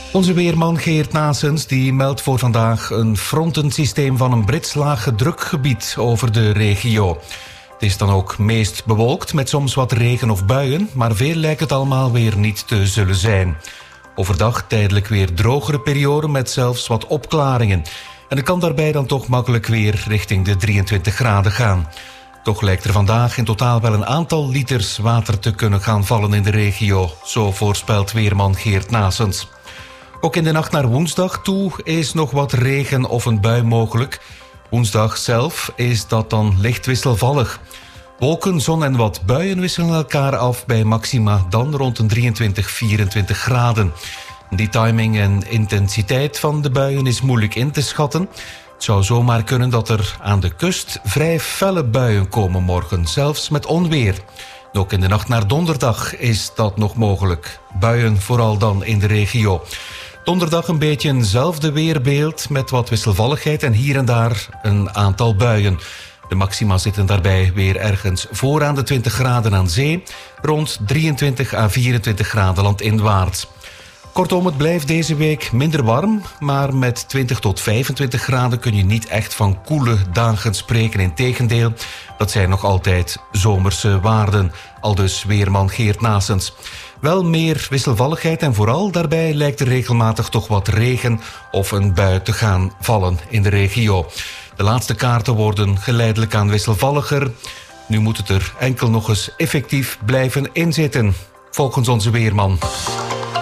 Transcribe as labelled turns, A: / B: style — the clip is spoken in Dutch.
A: Onze weerman Geert Naessens die meldt voor vandaag een frontensysteem van een Brits lage drukgebied over de regio. Het is dan ook meest bewolkt met soms wat regen of buien, maar veel lijkt het allemaal weer niet te zullen zijn. Overdag tijdelijk weer drogere periode met zelfs wat opklaringen. En het kan daarbij dan toch makkelijk weer richting de 23 graden gaan. Toch lijkt er vandaag in totaal wel een aantal liters water te kunnen gaan vallen in de regio, zo voorspelt weerman Geert Naessens. Ook in de nacht naar woensdag toe is nog wat regen of een bui mogelijk. Woensdag zelf is dat dan licht wisselvallig. Wolken, zon en wat buien wisselen elkaar af bij maxima dan rond een 23, 24 graden. Die timing en intensiteit van de buien is moeilijk in te schatten. Het zou zomaar kunnen dat er aan de kust vrij felle buien komen morgen, zelfs met onweer. Ook in de nacht naar donderdag is dat nog mogelijk. Buien vooral dan in de regio. Donderdag een beetje eenzelfde weerbeeld met wat wisselvalligheid en hier en daar een aantal buien. De maxima zitten daarbij weer ergens voor aan de 20 graden aan zee, rond 23 à 24 graden landinwaarts. Kortom, het blijft deze week minder warm, maar met 20 tot 25 graden kun je niet echt van koele dagen spreken. Integendeel, dat zijn nog altijd zomerse waarden, aldus weerman Geert Naessens. Wel meer wisselvalligheid en vooral daarbij lijkt er regelmatig toch wat regen of een bui te gaan vallen in de regio. De laatste kaarten worden geleidelijk aan wisselvalliger. Nu moet het er enkel nog eens effectief blijven inzitten, volgens onze weerman.